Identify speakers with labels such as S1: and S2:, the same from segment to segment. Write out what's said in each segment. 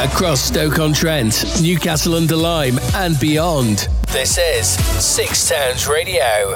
S1: Across Stoke-on-Trent, Newcastle-under-Lyme and beyond. This is Six Towns Radio.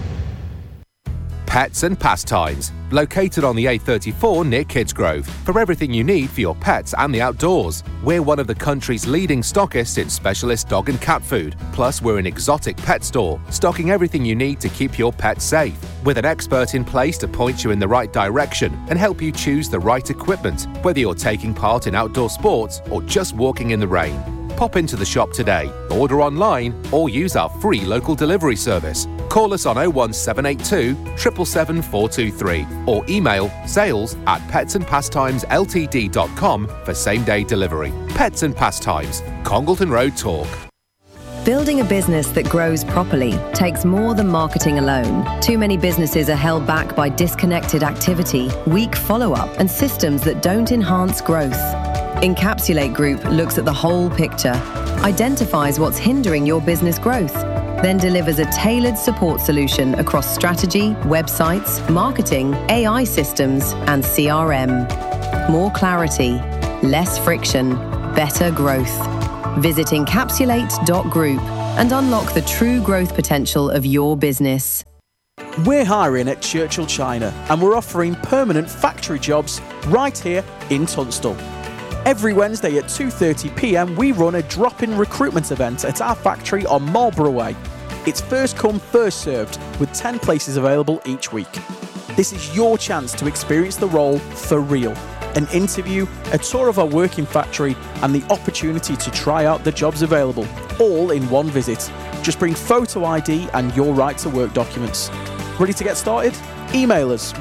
S2: Pets and Pastimes, located on the A34 near Kidsgrove, for everything you need for your pets and the outdoors. We're one of the country's leading stockists in specialist dog and cat food. Plus, we're an exotic pet store, stocking everything you need to keep your pets safe, with an expert in place to point you in the right direction and help you choose the right equipment, whether you're taking part in outdoor sports or just walking in the rain. Pop into the shop today, order online, or use our free local delivery service. Call us on 01782 777 423 or email sales@petsandpastimesLtd.com for same-day delivery. Pets and Pastimes, Congleton Road Talk.
S3: Building a business that grows properly takes more than marketing alone. Too many businesses are held back by disconnected activity, weak follow-up, and systems that don't enhance growth. Encapsulate Group looks at the whole picture, identifies what's hindering your business growth, then delivers a tailored support solution across strategy, websites, marketing, AI systems, and CRM. More clarity, less friction, better growth. Visit encapsulate.group and unlock the true growth potential of your business.
S4: We're hiring at Churchill China and we're offering permanent factory jobs right here in Tunstall. Every Wednesday at 2:30pm we run a drop-in recruitment event at our factory on Marlborough Way. It's first come, first served, with 10 places available each week. This is your chance to experience the role for real. An interview, a tour of our working factory, and the opportunity to try out the jobs available, all in one visit. Just bring photo ID and your right to work documents. Ready to get started? Email us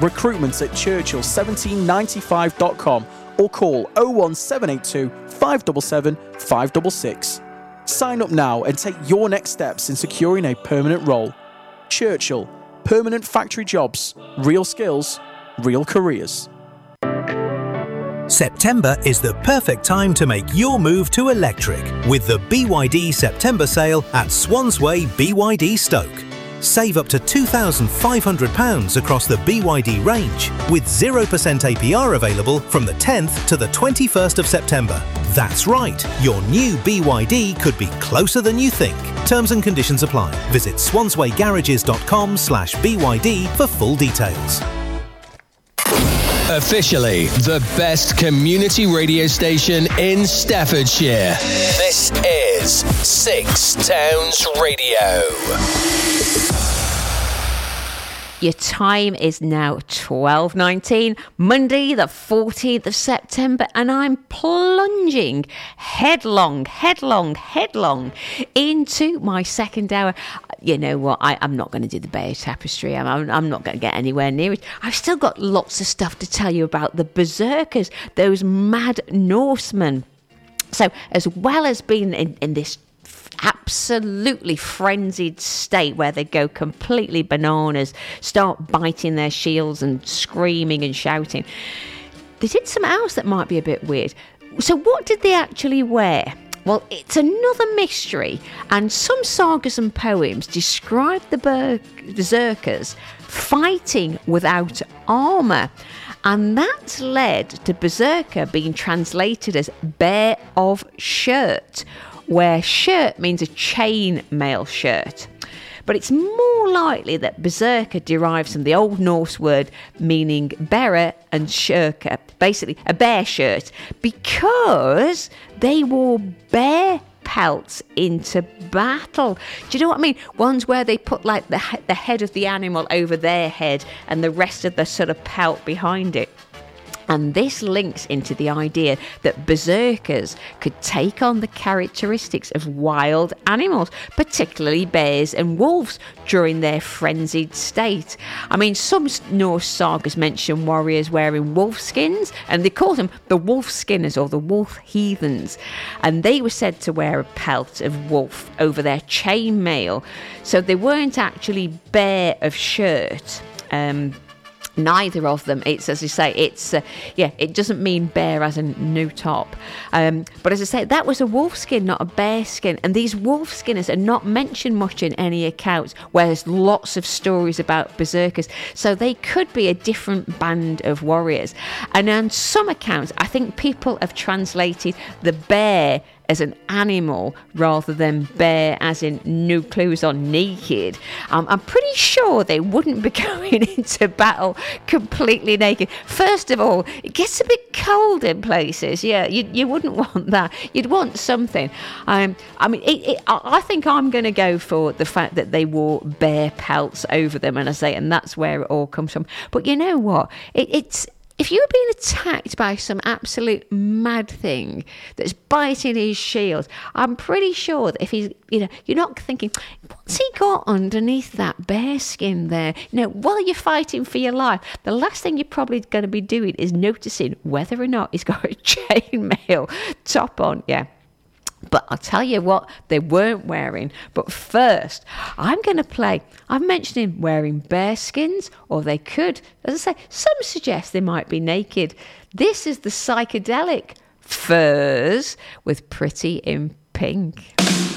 S4: recruitments@churchill1795.com or call 01782 577 566. Sign up now and take your next steps in securing a permanent role. Churchill, permanent factory jobs, real skills, real careers.
S5: September is the perfect time to make your move to electric with the BYD September sale at Swansway BYD Stoke. Save up to £2,500 across the BYD range with 0% APR available from the 10th to the 21st of September. That's right, your new BYD could be closer than you think. Terms and conditions apply. Visit swanswaygarages.com/BYD for full details.
S1: Officially the best community radio station in Staffordshire. This is Six Towns Radio.
S6: Your time is now 12:19, Monday the 14th of September, and I'm plunging headlong into my second hour. You know what, I'm not going to do the Bay of Tapestry. I'm not going to get anywhere near it. I've still got lots of stuff to tell you about the Berserkers, those mad Norsemen. So as well as being in this absolutely frenzied state where they go completely bananas, start biting their shields and screaming and shouting, they did something else that might be a bit weird. So what did they actually wear? Well, it's another mystery, and some sagas and poems describe the Berserkers fighting without armour, and that's led to Berserker being translated as bear of shirt, where shirt means a chain mail shirt. But it's more likely that Berserker derives from the Old Norse word meaning bearer and shirker, basically a bear shirt, because they wore bear pelts into battle. Do you know what I mean? Ones where they put like the head of the animal over their head and the rest of the sort of pelt behind it. And this links into the idea that berserkers could take on the characteristics of wild animals, particularly bears and wolves, during their frenzied state. I mean, some Norse sagas mention warriors wearing wolf skins, and they call them the wolf skinners or the wolf heathens. And they were said to wear a pelt of wolf over their chain mail, so they weren't actually bare of shirt. Neither of them. It's, as you say, it doesn't mean bear as in no top. But as I say, that was a wolf skin, not a bear skin. And these wolf skinners are not mentioned much in any accounts, where there's lots of stories about berserkers. So they could be a different band of warriors. And on some accounts, I think people have translated the bear as an animal rather than bear as in no clothes on, naked. I'm pretty sure they wouldn't be going into battle completely naked. First of all, it gets a bit cold in places. Yeah, you wouldn't want that. You'd want something. I think I'm going to go for the fact that they wore bear pelts over them, and that's where it all comes from. But you know what? It's if you're being attacked by some absolute mad thing that's biting his shield, I'm pretty sure that if he's, you're not thinking, what's he got underneath that bear skin there? While you're fighting for your life, the last thing you're probably going to be doing is noticing whether or not he's got a chainmail top on. Yeah. But I'll tell you what they weren't wearing. But first, I'm mentioning wearing bear skins, or they could, as I say, some suggest they might be naked. This is the psychedelic Furs with Pretty in Pink.